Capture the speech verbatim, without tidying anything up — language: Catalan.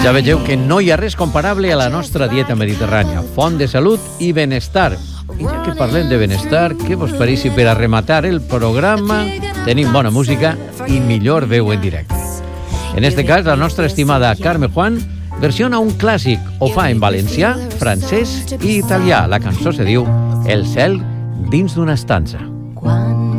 Ja vegeu que no hi ha res comparable a la nostra dieta mediterrània. Font de salut i benestar. I ja que parlem de benestar, què vos pareix si per a rematar el programa tenim bona música i millor veu en directe? En este cas, la nostra estimada Carme Juan versiona un clàssic, ho fa en valencià, francès i italià. La cançó se diu El cel dins d'una estança.